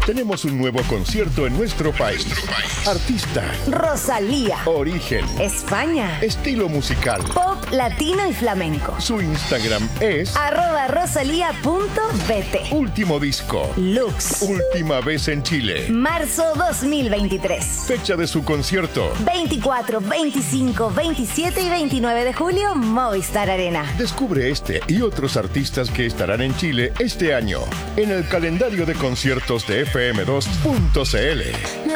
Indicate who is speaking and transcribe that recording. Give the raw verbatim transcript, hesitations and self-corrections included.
Speaker 1: tenemos un nuevo concierto en nuestro país. Artista.
Speaker 2: Rosalía.
Speaker 1: Origen.
Speaker 2: España.
Speaker 1: Estilo musical.
Speaker 2: Pop, latino y flamenco.
Speaker 1: Su Instagram es
Speaker 2: arroba rosalía punto bt.
Speaker 1: Último disco.
Speaker 2: Lux.
Speaker 1: Última vez en Chile.
Speaker 2: Marzo dos mil veintitrés.
Speaker 1: Fecha de su concierto.
Speaker 2: veinticuatro, veinticinco, veintisiete y veintinueve de julio, Movistar Arena.
Speaker 1: Descubre este y otros artistas que estarán en Chile este año en el calendario de conciertos de F M dos punto c l.